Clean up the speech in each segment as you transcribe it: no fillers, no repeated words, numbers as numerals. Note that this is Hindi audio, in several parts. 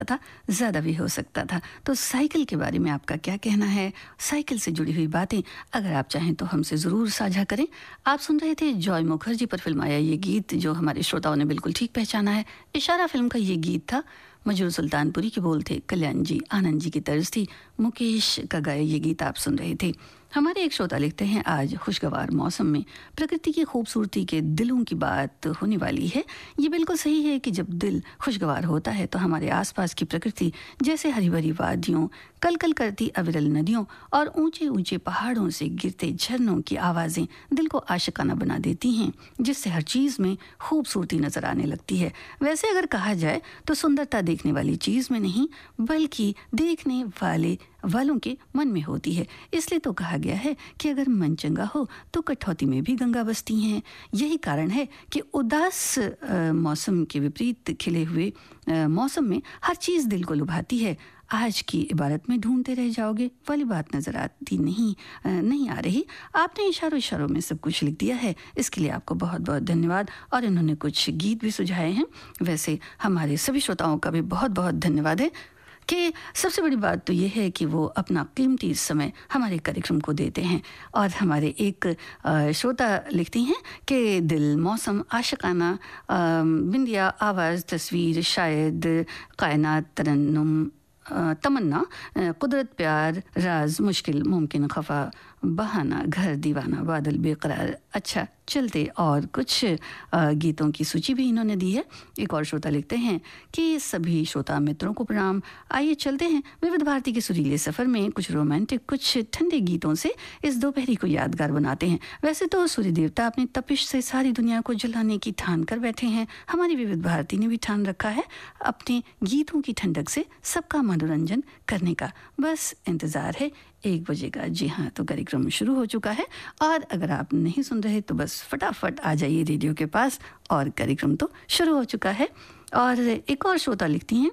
था, ज़्यादा भी हो सकता था। तो साइकिल के बारे में आपका क्या कहना है? साइकिल से जुड़ी हुई बातें अगर आप चाहें तो हमसे ज़रूर साझा करें। आप सुन रहे थे जॉय मुखर्जी पर फिल्माया ये गीत, जो हमारे श्रोताओं ने बिल्कुल ठीक पहचाना है। इशारा फिल्म का ये गीत था। मजरूर सुल्तानपुरी के बोल थे, कल्याण जी आनंद जी की तर्ज थी, मुकेश का गाया ये गीत आप सुन रहे थे। हमारे एक श्रोता लिखते हैं, आज खुशगवार मौसम में प्रकृति की खूबसूरती के दिलों की बात होने वाली है। ये बिल्कुल सही है कि जब दिल खुशगवार होता है तो हमारे आसपास की प्रकृति, जैसे हरी भरी वादियों, कलकल करती अविरल नदियों और ऊंचे ऊंचे पहाड़ों से गिरते झरनों की आवाज़ें दिल को आशिकाना बना देती हैं, जिससे हर चीज़ में खूबसूरती नज़र आने लगती है। वैसे अगर कहा जाए तो सुंदरता देखने वाली चीज़ में नहीं, बल्कि देखने वालों के मन में होती है। इसलिए तो कहा गया है कि अगर मन चंगा हो तो कठौती में भी गंगा बसती हैं। यही कारण है कि उदास मौसम के विपरीत खिले हुए मौसम में हर चीज़ दिल को लुभाती है। आज की इबारत में ढूंढते रह जाओगे वाली बात नज़र आती नहीं आ रही। आपने इशारों में सब कुछ लिख दिया है, इसके लिए आपको बहुत बहुत धन्यवाद। और इन्होंने कुछ गीत भी सुझाए हैं। वैसे हमारे सभी श्रोताओं का भी बहुत बहुत धन्यवाद है कि सबसे बड़ी बात तो ये है कि वो अपना कीमती समय हमारे कार्यक्रम को देते हैं। और हमारे एक श्रोता लिखती हैं कि दिल, मौसम, आशिकाना, बिंदिया, आवाज़, तस्वीर, शायद, कायनात, तरन्नुम, तमन्ना, कुदरत, प्यार, राज, मुश्किल, मुमकिन, खफा, बहाना, घर, दीवाना, बादल, बेकरार, अच्छा, चलते और कुछ गीतों की सूची भी इन्होंने दी है। एक और श्रोता लिखते हैं कि सभी श्रोता मित्रों को प्रणाम। आइए चलते हैं विविध भारती के सुरीले सफ़र में कुछ रोमांटिक, कुछ ठंडे गीतों से इस दोपहरी को यादगार बनाते हैं। वैसे तो सूर्य देवता अपनी तपिश से सारी दुनिया को जलाने की ठान कर बैठे हैं। हमारी विविध भारती ने भी ठान रखा है अपने गीतों की ठंडक से सबका मनोरंजन करने का। बस इंतज़ार है 1 बजे का। जी हाँ, तो कार्यक्रम शुरू हो चुका है। और अगर आप नहीं सुन रहे तो बस फटाफट आ जाइए रेडियो के पास, और कार्यक्रम तो शुरू हो चुका है। और एक और श्रोता लिखती हैं,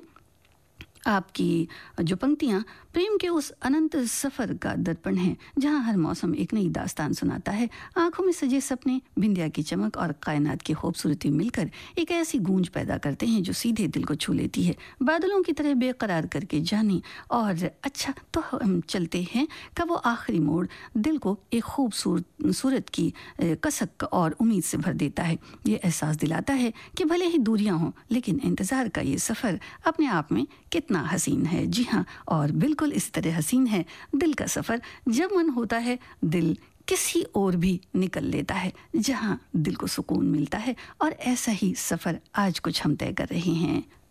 आपकी जो पंक्तियाँ प्रेम के उस अनंत सफ़र का दर्पण है, जहाँ हर मौसम एक नई दास्तान सुनाता है। आंखों में सजे सपने, बिंदिया की चमक और कायनात की खूबसूरती मिलकर एक ऐसी गूंज पैदा करते हैं जो सीधे दिल को छू लेती है, बादलों की तरह बेकरार करके जाने। और अच्छा तो हम चलते हैं का वो आखिरी मोड़ दिल को एक खूबसूरत की कसक और उम्मीद से भर देता है। ये एहसास दिलाता है कि भले ही दूरियां हों, लेकिन इंतज़ार का ये सफ़र अपने आप में कितना हसीन है। जी हाँ, और बिल्कुल इस तरह हसीन है दिल का सफ़र। जब मन होता है दिल किसी और भी निकल लेता है, जहाँ दिल को सुकून मिलता है। और ऐसा ही सफ़र आज कुछ हम तय कर रहे हैं।